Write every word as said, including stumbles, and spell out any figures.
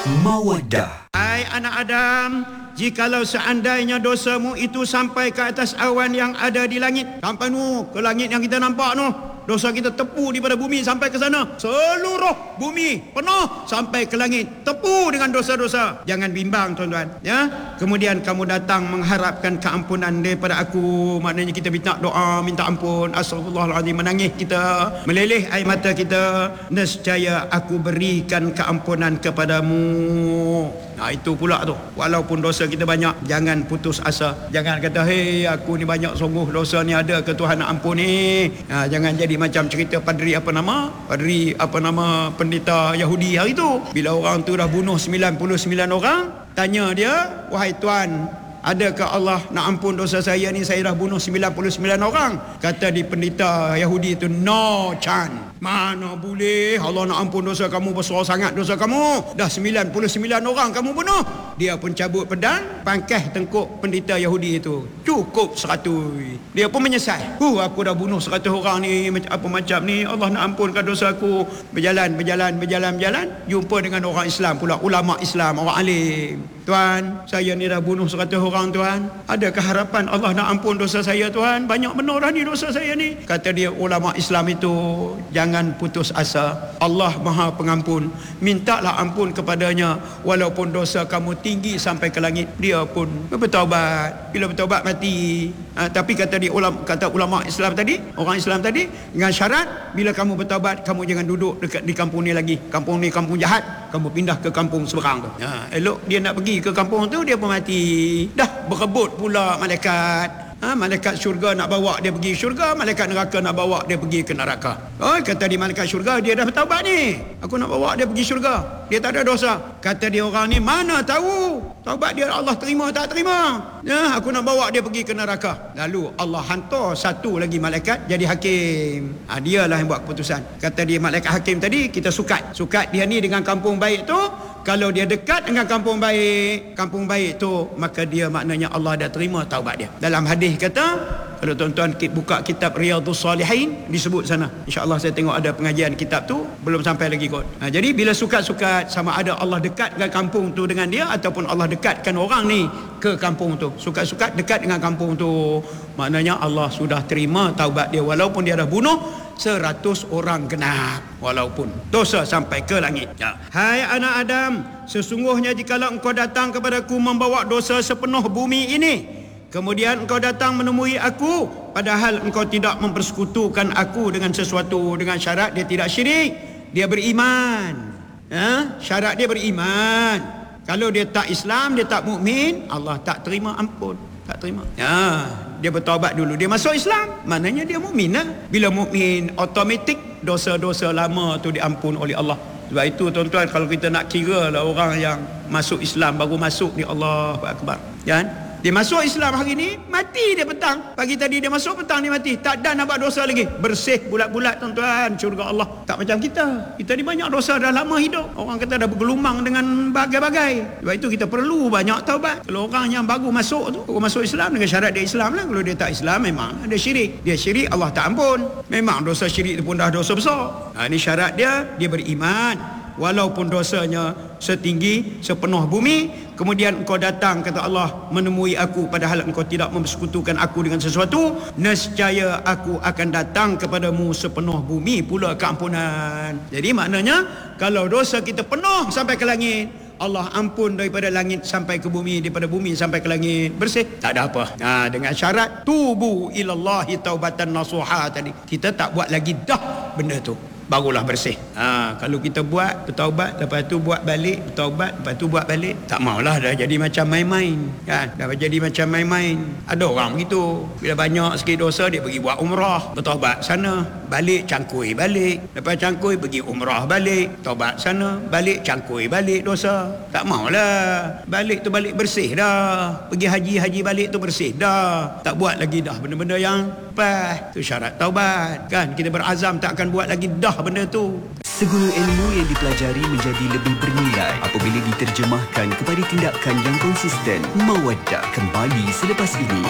Mawaddah. Hai anak Adam, jikalau seandainya dosamu itu sampai ke atas awan yang ada di langit, sampai nu ke langit yang kita nampak nu, dosa kita tepu daripada bumi sampai ke sana, seluruh bumi penuh sampai ke langit, tepu dengan dosa-dosa. Jangan bimbang tuan-tuan, ya. Kemudian kamu datang mengharapkan keampunan daripada aku, maknanya kita minta doa, minta ampun, astagfirullahaladzim, menangis kita, meleleh air mata kita, nescaya aku berikan keampunan kepadamu. Nah itu pula tu, walaupun dosa kita banyak, jangan putus asa. Jangan kata, hei aku ni banyak sungguh dosa ni, ada ke Tuhan nak ampun ni. Nah, jangan jadi macam cerita padri apa nama, padri apa nama pendeta Yahudi hari tu. Bila orang tu dah bunuh sembilan puluh sembilan orang, tanya dia, wahai Tuan, adakah Allah nak ampun dosa saya ni, saya dah bunuh sembilan puluh sembilan orang? Kata di pendeta Yahudi itu, no chance. Mana boleh, Allah nak ampun dosa kamu, besar sangat dosa kamu, dah sembilan puluh sembilan orang kamu bunuh. Dia pun cabut pedang, pangkah tengkuk pendeta Yahudi itu, cukup seratus. Dia pun menyesal, huh, aku dah bunuh seratus orang ni, apa macam ni, Allah nak ampunkan dosa aku. Berjalan, berjalan, berjalan, berjalan, jumpa dengan orang Islam pula, ulama Islam, orang alim. Tuan, saya ni dah bunuh seratus orang Tuan, adakah harapan Allah nak ampun dosa saya Tuan? Banyak benar dah ni dosa saya ni. Kata dia, ulama Islam itu, jangan putus asa, Allah Maha Pengampun, mintalah ampun kepadanya, walaupun dosa kamu tinggi sampai ke langit, dia pun bertaubat. Bila bertaubat mati. Ha, tapi kata dia, ulama, kata ulama Islam tadi, orang Islam tadi, dengan syarat bila kamu bertaubat, kamu jangan duduk dekat di kampung ni lagi. Kampung ni kampung jahat, kamu pindah ke kampung seberang tu. Ha, elok dia nak pergi ke kampung tu, dia pun mati. Dah berebut pula malaikat. Ha, malaikat syurga nak bawa dia pergi syurga, malaikat neraka nak bawa dia pergi ke neraka. Oh, kata dia malaikat syurga, dia dah bertaubat ni, aku nak bawa dia pergi syurga, dia tak ada dosa. Kata dia orang ni, mana tahu taubat dia Allah terima tak terima, ya, aku nak bawa dia pergi ke neraka. Lalu Allah hantar satu lagi malaikat jadi hakim. Ha, dialah yang buat keputusan. Kata dia malaikat hakim tadi, kita sukat sukat dia ni dengan kampung baik tu. Kalau dia dekat dengan kampung baik, kampung baik tu, maka dia maknanya Allah dah terima taubat dia. Dalam hadis kata, kalau tuan-tuan buka kitab Riyadhus Salihin, disebut sana. InsyaAllah saya tengok ada pengajian kitab tu, belum sampai lagi kot. Ha, jadi bila sukat-sukat, sama ada Allah dekat dengan kampung tu dengan dia, ataupun Allah dekatkan orang ni ke kampung tu. Sukat-sukat dekat dengan kampung tu, maknanya Allah sudah terima taubat dia, walaupun dia dah bunuh seratus orang genap, walaupun dosa sampai ke langit. Ya. Hai anak Adam, sesungguhnya jikalau engkau datang kepadaku membawa dosa sepenuh bumi ini, kemudian engkau datang menemui aku, padahal engkau tidak mempersekutukan aku dengan sesuatu, dengan syarat dia tidak syirik, dia beriman. Ha? Syarat dia beriman. Kalau dia tak Islam, dia tak mukmin, Allah tak terima ampun, tak terima. Ya, dia bertaubat dulu, dia masuk Islam, maknanya dia mukmin lah. Bila mukmin, automatik dosa-dosa lama tu diampun oleh Allah. Sebab itu tuan-tuan, kalau kita nak kira lah orang yang masuk Islam, baru masuk ni, Allahu Akbar, kan? Dia masuk Islam hari ni, mati dia petang. Pagi tadi dia masuk, petang dia mati. Tak ada nak buat dosa lagi. Bersih bulat-bulat tuan-tuan, syurga Allah. Tak macam kita. Kita ni banyak dosa dah lama hidup. Orang kata dah bergelumang dengan bagai-bagai. Sebab itu kita perlu banyak taubat. Kalau orang yang baru masuk tu, baru masuk Islam dengan syarat dia Islam lah. Kalau dia tak Islam, memang ada syirik. Dia syirik, Allah tak ampun. Memang dosa syirik tu pun dah dosa besar. Nah, ini syarat dia, dia beriman. Walaupun dosanya setinggi sepenuh bumi, kemudian engkau datang, kata Allah, menemui aku, padahal engkau tidak mempersekutukan aku dengan sesuatu, nescaya aku akan datang kepadamu sepenuh bumi pula keampunan. Jadi maknanya, kalau dosa kita penuh sampai ke langit, Allah ampun daripada langit sampai ke bumi, daripada bumi sampai ke langit, bersih, tak ada apa. Nah, dengan syarat tubu ilallahi taubatan nasuha tadi, kita tak buat lagi dah benda tu, barulah bersih. Ha, kalau kita buat, bertaubat, lepas tu buat balik, bertaubat, lepas tu buat balik, tak maulah, dah jadi macam main-main, kan? Dah jadi macam main-main. Ada orang begitu, bila banyak sikit dosa, dia pergi buat umrah, bertaubat sana, balik cangkui balik, lepas cangkui pergi umrah balik, taubat sana, balik cangkui balik dosa. Tak maulah, balik tu balik bersih dah, pergi haji-haji balik tu bersih dah, tak buat lagi dah benda-benda yang pas. Tu syarat taubat, kan? Kita berazam tak akan buat lagi dah benda tu. Segala ilmu yang dipelajari menjadi lebih bernilai apabila diterjemahkan kepada tindakan yang konsisten. Mawaddah kembali selepas ini.